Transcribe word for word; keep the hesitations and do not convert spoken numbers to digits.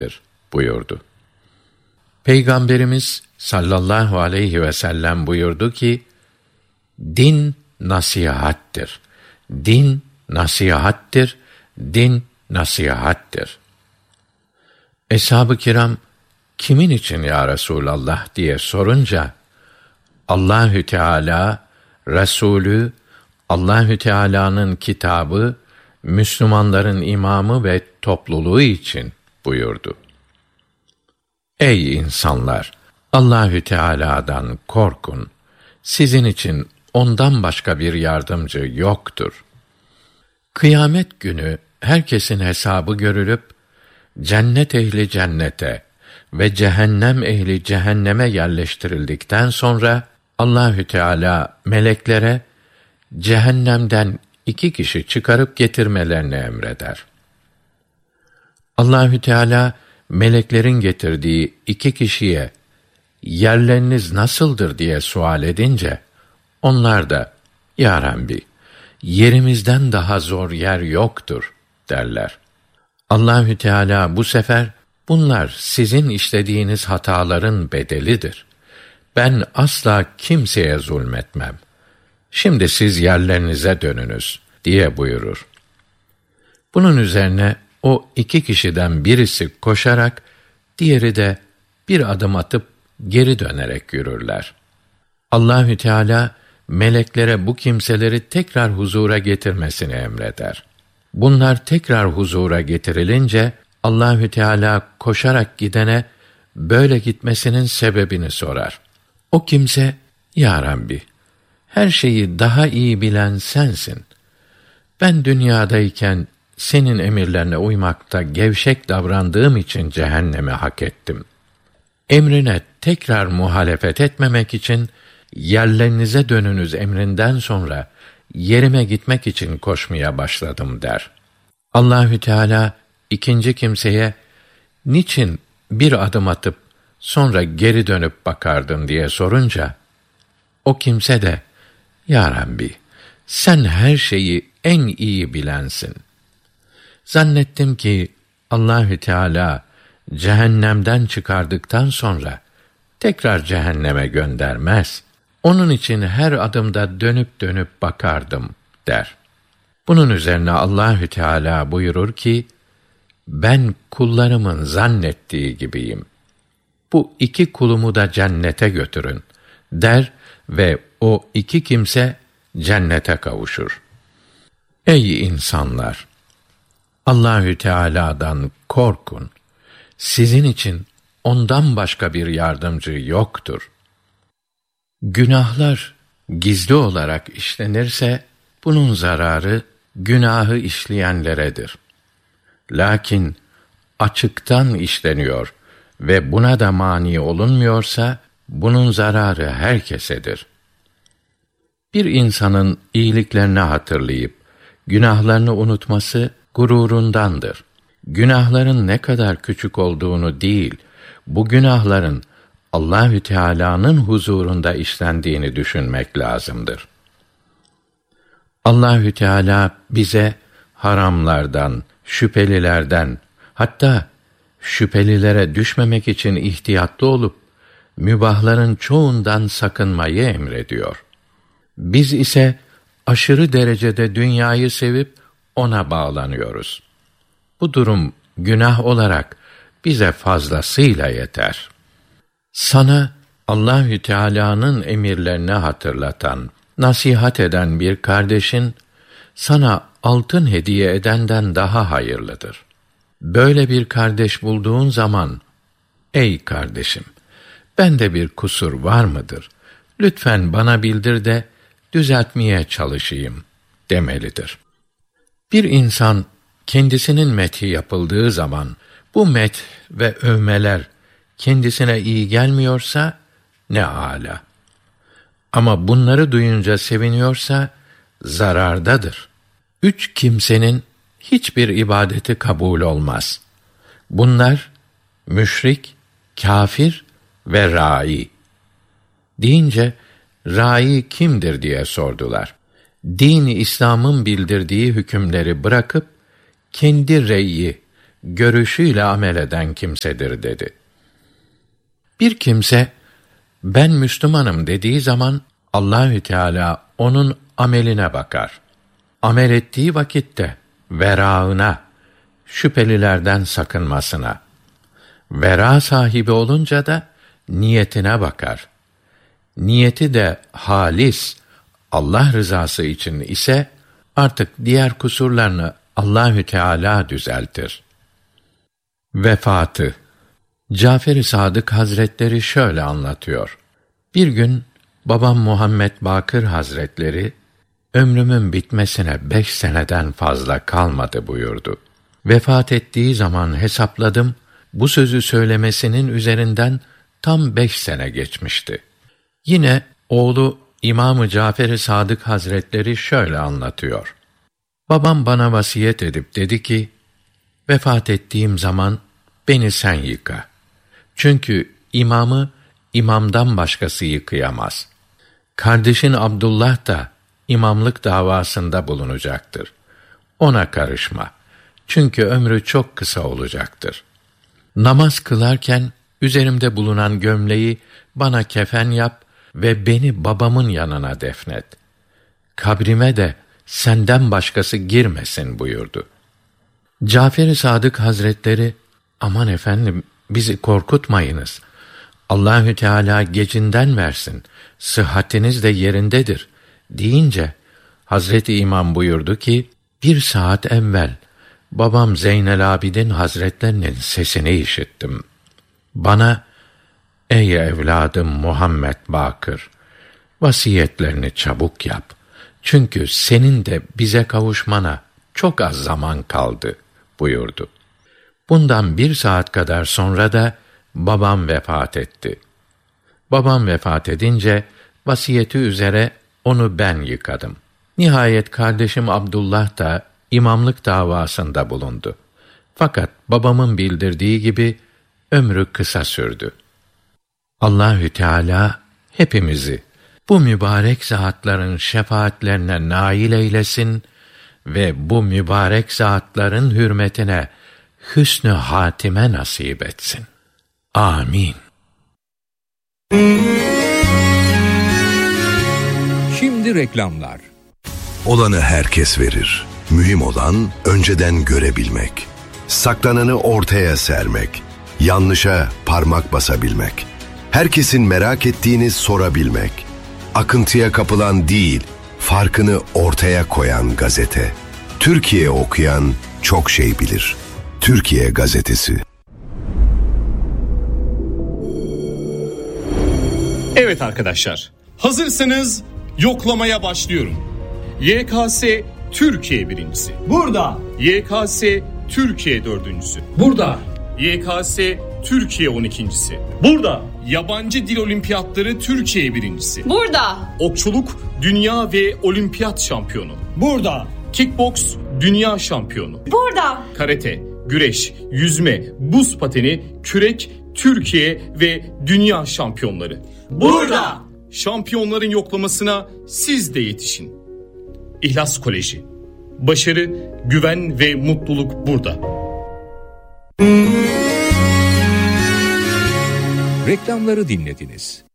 buyurdu. Peygamberimiz sallallahu aleyhi ve sellem buyurdu ki, din nasihattir. Din nasihattir. Din nasihattir. Eshab-ı kiram, kimin için ya Resulallah diye sorunca, Allahü Teala, Resulü, Allahü Teala'nın kitabı, Müslümanların imamı ve topluluğu için buyurdu. Ey insanlar! Allahü Teala'dan korkun. Sizin için ondan başka bir yardımcı yoktur. Kıyamet günü herkesin hesabı görülüp, cennet ehli cennete ve cehennem ehli cehenneme yerleştirildikten sonra Allahü Teala meleklere cehennemden iki kişi çıkarıp getirmelerini emreder. Allahü Teala meleklerin getirdiği iki kişiye yerleriniz nasıldır diye sual edince, onlar da ya Rabbi, yerimizden daha zor yer yoktur derler. Allahü Teala bu sefer, bunlar sizin işlediğiniz hataların bedelidir. Ben asla kimseye zulmetmem. Şimdi siz yerlerinize dönünüz diye buyurur. Bunun üzerine o iki kişiden birisi koşarak, diğeri de bir adım atıp geri dönerek yürürler. Allahü Teala meleklere bu kimseleri tekrar huzura getirmesini emreder. Bunlar tekrar huzura getirilince Allahü Teala koşarak gidene böyle gitmesinin sebebini sorar. O kimse, ya Rabbi, her şeyi daha iyi bilen sensin. Ben dünyadayken senin emirlerine uymakta gevşek davrandığım için cehennemi hak ettim. Emrine tekrar muhalefet etmemek için yerlerinize dönünüz emrinden sonra yerime gitmek için koşmaya başladım der. Allahü Teala ikinci kimseye niçin bir adım atıp sonra geri dönüp bakardın diye sorunca, o kimse de ya Rabbi, sen her şeyi en iyi bilensin. Zannettim ki Allahü Teala cehennemden çıkardıktan sonra tekrar cehenneme göndermez. Onun için her adımda dönüp dönüp bakardım der. Bunun üzerine Allahü Teala buyurur ki, ben kullarımın zannettiği gibiyim. Bu iki kulumu da cennete götürün der ve o iki kimse cennete kavuşur. Ey insanlar! Allahü Teala'dan korkun. Sizin için ondan başka bir yardımcı yoktur. Günahlar gizli olarak işlenirse bunun zararı günahı işleyenleredir. Lakin açıktan işleniyor ve buna da mani olunmuyorsa bunun zararı herkesedir. Bir insanın iyiliklerini hatırlayıp günahlarını unutması gururundandır. Günahların ne kadar küçük olduğunu değil, bu günahların Allahü Teala'nın huzurunda işlendiğini düşünmek lazımdır. Allahü Teala bize haramlardan, şüphelilerden, hatta şüphelilere düşmemek için ihtiyatlı olup mübahların çoğundan sakınmayı emrediyor. Biz ise aşırı derecede dünyayı sevip ona bağlanıyoruz. Bu durum günah olarak bize fazlasıyla yeter. Sana Allahü Teala'nın emirlerini hatırlatan, nasihat eden bir kardeşin sana altın hediye edenden daha hayırlıdır. Böyle bir kardeş bulduğun zaman, ey kardeşim, bende bir kusur var mıdır? Lütfen bana bildir de düzeltmeye çalışayım demelidir. Bir insan kendisinin methi yapıldığı zaman bu meth ve övmeler kendisine iyi gelmiyorsa ne âlâ. Ama bunları duyunca seviniyorsa zarardadır. Üç kimsenin hiçbir ibadeti kabul olmaz. Bunlar müşrik, kâfir ve râi. Deyince râi kimdir diye sordular. Din-i İslam'ın bildirdiği hükümleri bırakıp kendi reyi görüşüyle amel eden kimsedir dedi. Bir kimse ben Müslümanım dediği zaman Allahü Teala onun ameline bakar. Amel ettiği vakitte verağına, şüphelilerden sakınmasına, vera sahibi olunca da niyetine bakar. Niyeti de halis, Allah rızası için ise artık diğer kusurlarını Allahü Teala düzeltir. Vefatı Cafer-i Sadık Hazretleri şöyle anlatıyor. Bir gün babam Muhammed Bakır Hazretleri ömrümün bitmesine beş seneden fazla kalmadı buyurdu. Vefat ettiği zaman hesapladım, bu sözü söylemesinin üzerinden tam beş sene geçmişti. Yine oğlu İmam-ı Cafer-i Sadık Hazretleri şöyle anlatıyor. Babam bana vasiyet edip dedi ki, vefat ettiğim zaman beni sen yıka. Çünkü imamı imamdan başkası yıkayamaz. Kardeşin Abdullah da imamlık davasında bulunacaktır. Ona karışma. Çünkü ömrü çok kısa olacaktır. Namaz kılarken üzerimde bulunan gömleği bana kefen yap ve beni babamın yanına defnet. Kabrime de senden başkası girmesin buyurdu. Cafer-i Sadık Hazretleri, aman efendim bizi korkutmayınız. Allahü Teala gecinden versin, sıhhatiniz de yerindedir deyince, Hazreti İmam buyurdu ki, bir saat evvel babam Zeynel Abidin Hazretlerinin sesini işittim. Bana, ey evladım Muhammed Bakır, vasiyetlerini çabuk yap. Çünkü senin de bize kavuşmana çok az zaman kaldı buyurdu. Bundan bir saat kadar sonra da babam vefat etti. Babam vefat edince vasiyeti üzere onu ben yıkadım. Nihayet kardeşim Abdullah da imamlık davasında bulundu. Fakat babamın bildirdiği gibi ömrü kısa sürdü. Allahü Teala hepimizi bu mübarek zatların şefaatlerine nail eylesin ve bu mübarek zatların hürmetine hüsnü hatime nasip etsin. Amin. Şimdi reklamlar. Olanı herkes verir. Mühim olan önceden görebilmek. Saklananı ortaya sermek. Yanlışa parmak basabilmek. Herkesin merak ettiğini sorabilmek. Akıntıya kapılan değil, farkını ortaya koyan gazete. Türkiye okuyan çok şey bilir. Türkiye Gazetesi. Evet arkadaşlar, hazırsanız yoklamaya başlıyorum. Y K S Türkiye birincisi. Burada. Y K S Türkiye dördüncüsü. Burada. Y K S Türkiye on ikincisi. Burada. Yabancı dil olimpiyatları Türkiye birincisi. Burada. Okçuluk dünya ve olimpiyat şampiyonu. Burada. Kickboks dünya şampiyonu. Burada. Karate, güreş, yüzme, buz pateni, kürek, Türkiye ve dünya şampiyonları. Burada. Şampiyonların yoklamasına siz de yetişin. İhlas Koleji. Başarı, güven ve mutluluk burada. Reklamları dinlediniz.